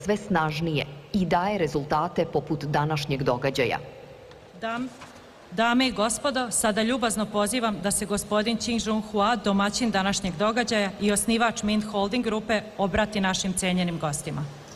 sve snažnije i daje rezultate poput današnjeg događaja. Dame i gospodo, sada ljubazno pozivam da se gospodin Ching Jung Hua, domaćin današnjeg događaja i osnivač Mint Holding grupe, obrati našim cenjenim gostima.